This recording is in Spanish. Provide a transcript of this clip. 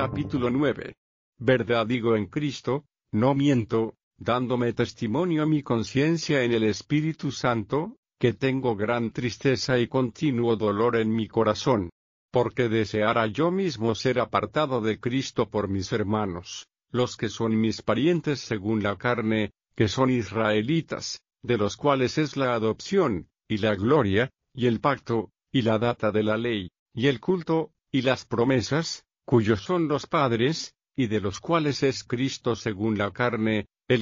Capítulo 9. Verdad digo en Cristo, no miento, dándome testimonio a mi conciencia en el Espíritu Santo, que tengo gran tristeza y continuo dolor en mi corazón, porque deseara yo mismo ser apartado de Cristo por mis hermanos, los que son mis parientes según la carne, que son israelitas, de los cuales es la adopción, y la gloria, y el pacto, y la data de la ley, y el culto, y las promesas, cuyos son los padres, y de los cuales es Cristo según la carne,